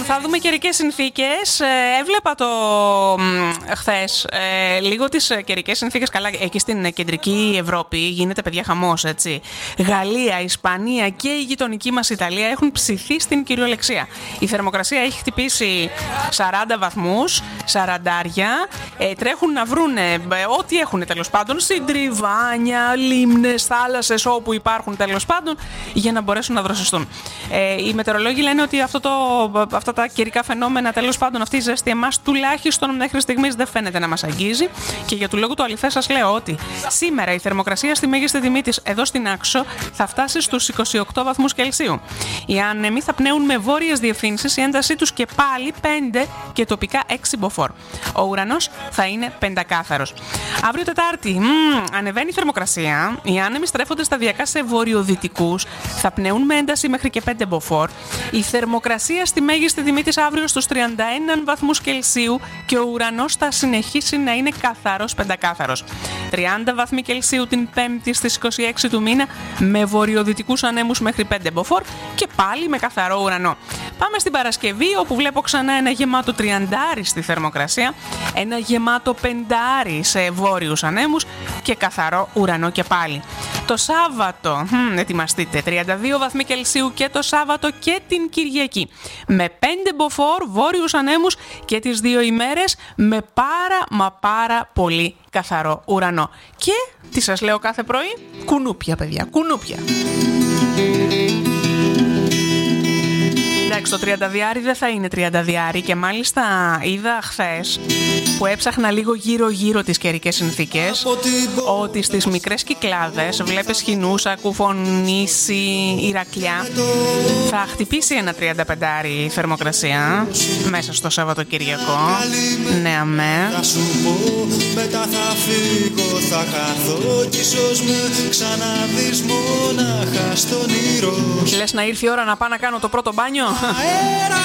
Θα δούμε καιρικές συνθήκες. Έβλεπα το χθες λίγο τις καιρικές συνθήκες. Καλά, εκεί στην κεντρική Ευρώπη γίνεται, παιδιά, χαμός, έτσι. Γαλλία, Ισπανία και η γειτονική μας Ιταλία έχουν ψηθεί στην κυριολεξία. Η θερμοκρασία έχει χτυπήσει 40 βαθμούς, 40. Τρέχουν να βρούνε ό,τι έχουν, τέλος πάντων, συντριβάνια, λίμνες, θάλασσες, όπου υπάρχουν, τέλος πάντων, για να μπορέσουν να δροσιστούν. Οι μετεωρολόγοι λένε ότι αυτά τα καιρικά φαινόμενα, τέλος πάντων, αυτή η ζέστη εμάς τουλάχιστον μέχρι στιγμής δεν φαίνεται να μας αγγίζει. Και για του λόγου του αληθές σας λέω ότι σήμερα η θερμοκρασία στη μέγιστη τιμή της εδώ στην Άξο θα φτάσει στους 28 βαθμούς Κελσίου. Οι άνεμοι θα πνέουν με βόρειες διευθύνσεις, η έντασή τους και πάλι 5 και τοπικά 6 μποφόρ. Ο ουρανός θα είναι πεντακάθαρος. Αύριο Τετάρτη, ανεβαίνει η θερμοκρασία. Οι άνεμοι στρέφονται σταδιακά σε βορειοδυτικούς. Θα πνέουν με ένταση μέχρι και 5 μποφόρ. Η θερμοκρασία στη μέγιστη τιμή της αύριο στους 31 βαθμούς Κελσίου και ο ουρανός θα συνεχίσει να είναι καθαρός πεντακάθαρος. 30 βαθμοί Κελσίου την Πέμπτη στις 26 του μήνα με βορειοδυτικούς ανέμους μέχρι 5 μποφόρ και πάλι με καθαρό ουρανό. Πάμε στην Παρασκευή, όπου βλέπω ξανά ένα γεμάτο 30 στη θερμοκρασία, ένα γεμάτο 50 σε βόρειους ανέμους και καθαρό ουρανό και πάλι. Το Σάββατο, ετοιμαστείτε, 32 βαθμοί Κελσίου και το Σάββατο και την Κυριακή. Με 5 μποφόρ, βόρειους ανέμους και τις 2 ημέρες με πάρα πολύ καθαρό ουρανό. Και, τι σας λέω κάθε πρωί, κουνούπια, παιδιά, κουνούπια. Εντάξει, το 30 δεν θα είναι 30 και μάλιστα είδα χθες που έψαχνα λίγο γύρω-γύρω τις καιρικές συνθήκες ότι στις μικρές Κυκλάδες βλέπεις Χινούσα, Κουφονήσι, Ηρακλιά θα χτυπήσει ένα 35 θερμοκρασία μέσα στο Σαββατοκυριακό. Ναι, αμέ. Θα σου πω, μετά θα φύγω, θα χαθώ κι ίσως με ξαναδείς μονάχα στον ήρω. Λες να ήρθε η ώρα να πάω να κάνω το πρώτο μπάνιο?